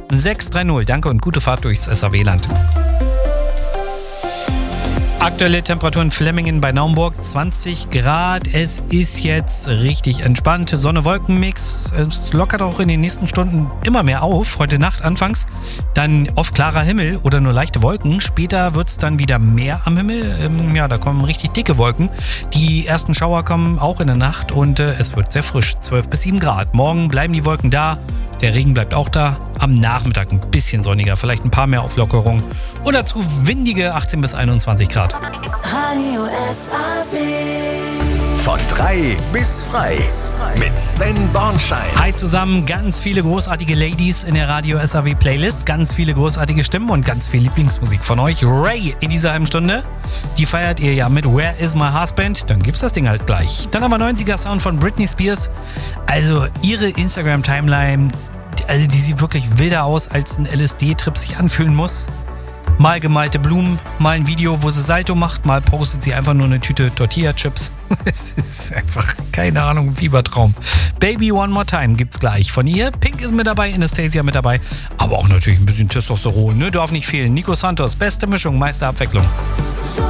630. Danke und gute Fahrt durchs SAW-Land. Aktuelle Temperaturen in Flemmingen bei Naumburg 20 Grad. Es ist jetzt richtig entspannt. Sonne-Wolken-Mix. Es lockert auch in den nächsten Stunden immer mehr auf. Heute Nacht anfangs dann oft klarer Himmel oder nur leichte Wolken. Später wird es dann wieder mehr am Himmel. Ja, da kommen richtig dicke Wolken. Die ersten Schauer kommen auch in der Nacht und es wird sehr frisch. 12 bis 7 Grad. Morgen bleiben die Wolken da. Der Regen bleibt auch da. Am Nachmittag ein bisschen sonniger, vielleicht ein paar mehr Auflockerungen. Und dazu windige 18 bis 21 Grad. Radio SAW. Von 3 bis frei mit Sven Bornschein. Hi zusammen, ganz viele großartige Ladies in der Radio SAW Playlist, ganz viele großartige Stimmen und ganz viel Lieblingsmusik von euch. Ray in dieser halben Stunde, die feiert ihr ja mit Where Is My Husband? Dann gibt's das Ding halt gleich. Dann haben wir 90er Sound von Britney Spears. Also ihre Instagram-Timeline, also die sieht wirklich wilder aus, als ein LSD-Trip sich anfühlen muss. Mal gemalte Blumen, mal ein Video, wo sie Salto macht, mal postet sie einfach nur eine Tüte Tortilla-Chips. Es ist einfach, keine Ahnung, ein Fiebertraum. Baby One More Time gibt's gleich von ihr. Pink ist mit dabei, Anastasia mit dabei, aber auch natürlich ein bisschen Testosteron, ne? Darf nicht fehlen. Nico Santos, beste Mischung, meiste Abwechslung.